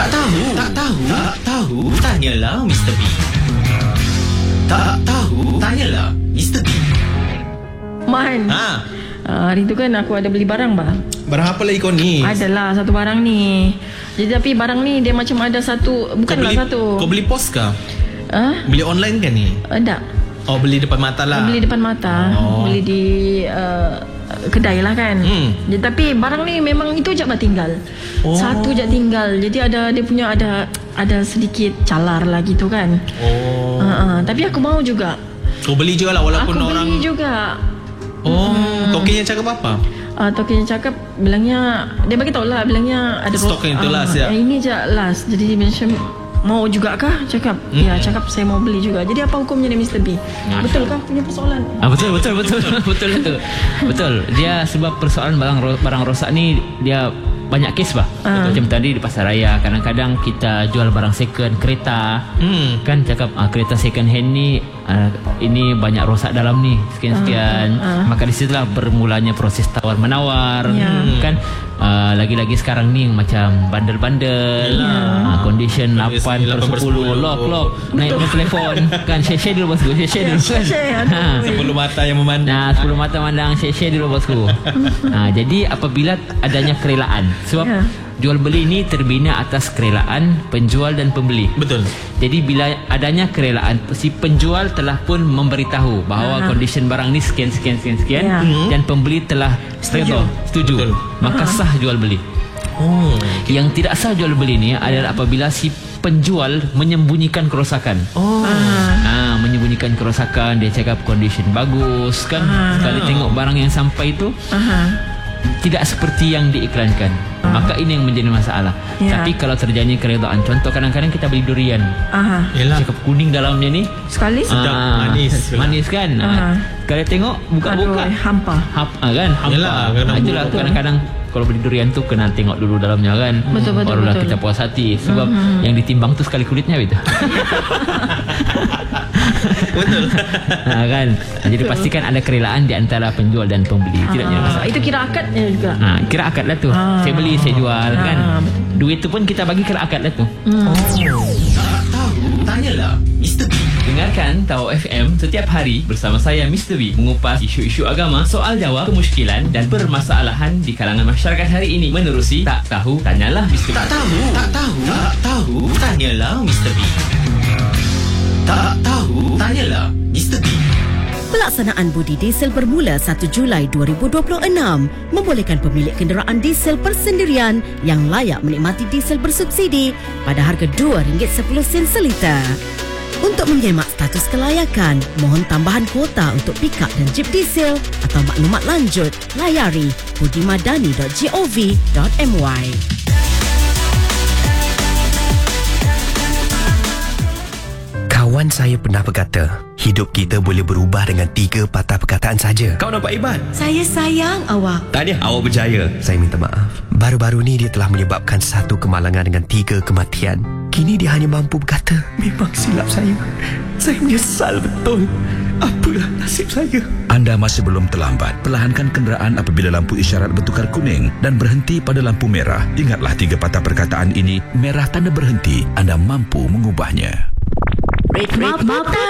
Tak tahu, tanyalah Mr. B. Tak tahu, tanyalah Mr. B. Man, hari tu kan aku ada beli barang bah. Barang apa lagi kau ni? Adalah satu barang ni. Jadi tapi barang ni dia macam ada satu, bukanlah satu. Kau beli pos ke? Beli online kan ni? Tak. Oh, beli depan mata lah. Beli depan mata. Beli di kedai lah kan. Jadi, tapi barang ni memang itu je tinggal. Satu je tinggal. Jadi dia punya ada sedikit calar lah gitu kan. Tapi aku mau juga. Kau beli juga lah walaupun aku orang. Aku beli juga. Tokennya cakap apa? Tokennya cakap, bilangnya dia bagi tahu lah, bilangnya ada stok yang itu last ya. Ini je last. Jadi dia macam mau juga kah? Cakap ya, cakap saya mau beli juga. Jadi apa hukumnya ni Mr. B? Betul kah punya persoalan? Betul. Dia sebab persoalan barang rosak ni dia banyak kes bah. Macam tadi di pasar raya kadang-kadang kita jual barang second kereta. Kan cakap kereta second hand ni ini banyak rosak dalam ni sekian-sekian. Maka di situlah bermulanya proses tawar menawar. Kan lagi-lagi sekarang ni macam bandel-bandel, condition 8/10 lock naik telefon kan, share dulu bosku, share dulu kan. 10 mata yang memandang. 10 mata memandang, share dulu bosku. Jadi apabila adanya kerelaan, sebab jual beli ini terbina atas kerelaan penjual dan pembeli. Betul. Jadi bila adanya kerelaan, si penjual telah pun memberitahu bahawa kondisi barang ni sekian dan pembeli telah setuju. Betul. Maka sah jual beli. Yang tidak sah jual beli ni adalah apabila si penjual menyembunyikan kerosakan. Menyembunyikan kerosakan, dia cakap kondisi bagus kan. Sekali tengok barang yang sampai itu tidak seperti yang diiklankan. Maka ini yang menjadi masalah. Tapi kalau terjadi keredaan, contoh kadang-kadang kita beli durian, cakap kuning dalamnya ni, sekali sedap, manis kan. Kalau tengok buka-buka hampa kan, hampa. Itulah kadang-kadang kalau beli durian tu kena tengok dulu dalamnya kan. Barulah kita puas hati. Sebab yang ditimbang tu sekali kulitnya gitu. Betul. Kan. Jadi pastikan ada kerelaan di antara penjual dan pembeli. Tidak ada masalah. Itu kira akadnya juga. Kira akad lah tu. Saya beli, saya jual kan. Duit tu pun kita bagi kira akad lah tu. Tak tahu, tanyalah Mr. B. Dengarkan Tahu FM setiap hari bersama saya Mr. B mengupas isu-isu agama, soal jawab, kemusykilan dan permasalahan di kalangan masyarakat hari ini menerusi Tak Tahu Tanyalah Mr. B. Tak tahu, tanyalah Mr. B. Tak tahu, tanyalah Mr. B. Pelaksanaan budi diesel bermula 1 Julai 2026 membolehkan pemilik kenderaan diesel persendirian yang layak menikmati diesel bersubsidi pada harga RM2.10 seliter. Untuk menyemak status kelayakan, mohon tambahan kuota untuk pikap dan jeep diesel atau maklumat lanjut, layari budimadani.gov.my. Kawan saya pernah berkata, hidup kita boleh berubah dengan 3 patah perkataan saja. Kau nampak hebat. Saya sayang awak. Tahniah, awak berjaya. Saya minta maaf. Baru-baru ni dia telah menyebabkan 1 kemalangan dengan 3 kematian. Kini dia hanya mampu berkata, memang silap saya. Saya menyesal betul. Apalah nasib saya. Anda masih belum terlambat. Perlahankan kenderaan apabila lampu isyarat bertukar kuning dan berhenti pada lampu merah. Ingatlah 3 patah perkataan ini. Merah tanda berhenti. Anda mampu mengubahnya. Red Mata